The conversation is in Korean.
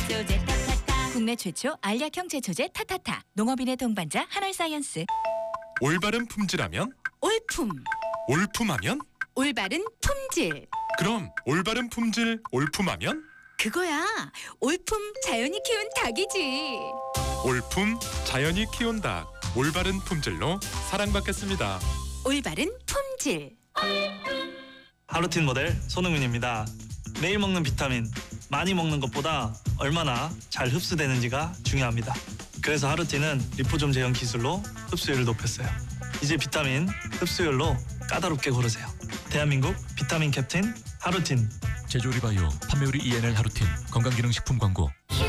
제초제 타타타. 국내 최초 알약형 제초제 타타타. 농업인의 동반자 한알사이언스. 올바른 품질하면? 올품. 올품하면? 올바른 품질. 그럼 올바른 품질 올품하면? 그거야. 올품 자연이 키운 닭이지. 올품 자연이 키운 닭. 올바른 품질로 사랑받겠습니다. 올바른 품질. 하루틴 모델 손흥민입니다. 매일 먹는 비타민, 많이 먹는 것보다 얼마나 잘 흡수되는지가 중요합니다. 그래서 하루틴은 리포좀 제형 기술로 흡수율을 높였어요. 이제 비타민 흡수율로 까다롭게 고르세요. 대한민국 비타민 캡틴 하루틴. 제조리 바이오 판매율이 ENL 하루틴 건강기능식품 광고.